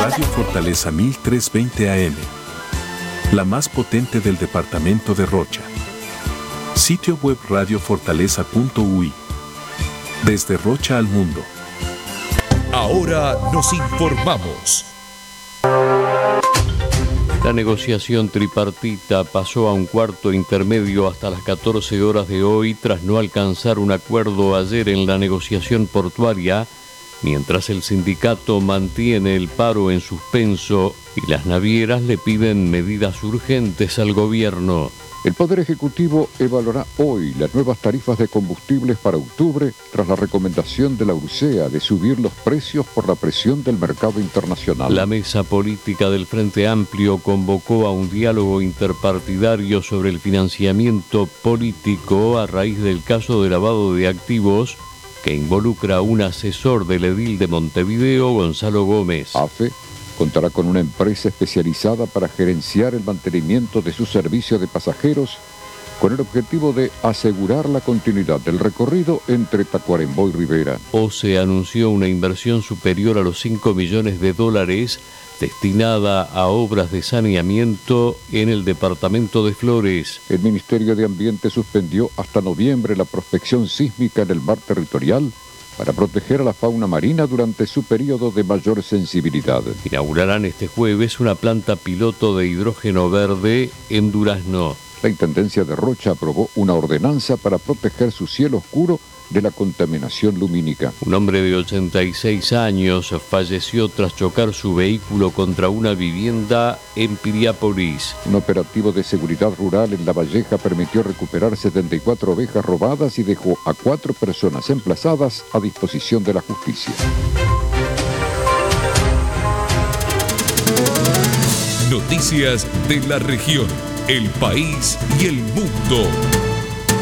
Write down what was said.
Radio Fortaleza 1320 AM. La más potente del departamento de Rocha. Sitio web radiofortaleza.ui. Desde Rocha al mundo. Ahora nos informamos. La negociación tripartita pasó a un cuarto intermedio hasta las 14 horas de hoy tras no alcanzar un acuerdo ayer en la negociación portuaria, mientras el sindicato mantiene el paro en suspenso y las navieras le piden medidas urgentes al gobierno. El Poder Ejecutivo evaluará hoy las nuevas tarifas de combustibles para octubre tras la recomendación de la URSEA de subir los precios por la presión del mercado internacional. La mesa política del Frente Amplio convocó a un diálogo interpartidario sobre el financiamiento político a raíz del caso de lavado de activos que involucra a un asesor del edil de Montevideo, Gonzalo Gómez. AFE contará con una empresa especializada para gerenciar el mantenimiento de su servicio de pasajeros con el objetivo de asegurar la continuidad del recorrido entre Tacuarembó y Rivera. OCE anunció una inversión superior a los $5 millones destinada a obras de saneamiento en el departamento de Flores. El Ministerio de Ambiente suspendió hasta noviembre la prospección sísmica en el mar territorial para proteger a la fauna marina durante su periodo de mayor sensibilidad. Inaugurarán este jueves una planta piloto de hidrógeno verde en Durazno. La Intendencia de Rocha aprobó una ordenanza para proteger su cielo oscuro de la contaminación lumínica. Un hombre de 86 años falleció tras chocar su vehículo contra una vivienda en Piriápolis. Un operativo de seguridad rural en La Valleja permitió recuperar 74 ovejas robadas y dejó a 4 personas emplazadas a disposición de la justicia. Noticias de la región, el país y el mundo.